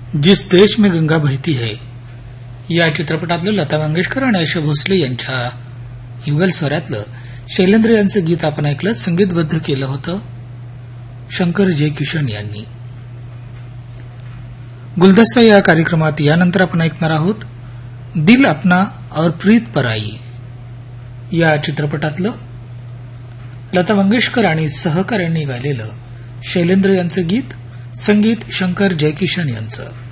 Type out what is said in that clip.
जिस देश में गंगा बहती है या चित्रपटातलं लता मंगेशकर आणि आशा भोसले यांच्या युगल स्वरातलं शैलेंद्र यांचं गीत आपण ऐकलं. संगीतबद्ध केलं होतं शंकर जयकिशन यांनी. गुलदस्ता या कार्यक्रमात यानंतर आपण ऐकणार आहोत दिल अपना और प्रीत पराई या चित्रपटातलं लता मंगेशकर आणि सहकाऱ्यांनी गायलेलं शैलेंद्र यांचं गीत, संगीत शंकर जयकिशन यांचं.